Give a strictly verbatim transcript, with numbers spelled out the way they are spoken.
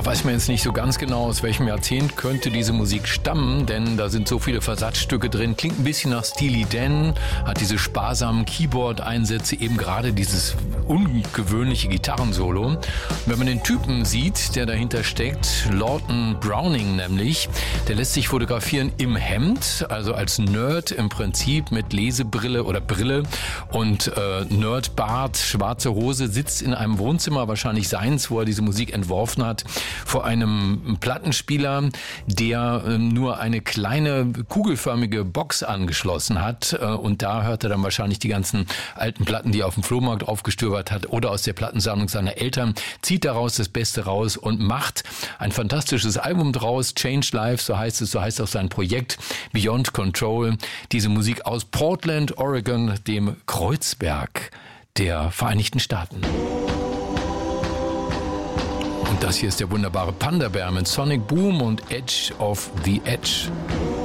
weiß man jetzt nicht so ganz genau, aus welchem Jahrzehnt könnte diese Musik stammen, denn da sind so viele Versatzstücke drin. Klingt ein bisschen nach Steely Dan, hat diese sparsamen Keyboard-Einsätze, eben gerade dieses ungewöhnliche Gitarrensolo. Und wenn man den Typen sieht, der dahinter steckt, Lawton Browning nämlich, der lässt sich fotografieren im Hemd, also als Nerd im Prinzip mit Lesebrille oder Brille und äh, Nerdbart, schwarze Hose, sitzt in einem Wohnzimmer, wahrscheinlich seins, wo er diese Musik entworfen hat, vor einem Plattenspieler, der äh, nur eine kleine kugelförmige Box angeschlossen hat, äh, und da hört er dann wahrscheinlich die ganzen alten Platten, die er auf dem Flohmarkt aufgestöbert hat oder aus der Plattensammlung seiner Eltern, zieht daraus das Beste raus und macht ein fantastisches Album draus, Change Lives, so heißt es, so heißt auch sein Projekt Beyond Control, diese Musik aus Portland, Oregon, dem Kreuzberg der Vereinigten Staaten. Und das hier ist der wunderbare Panda Bear mit Sonic Boom und Edge of the Edge.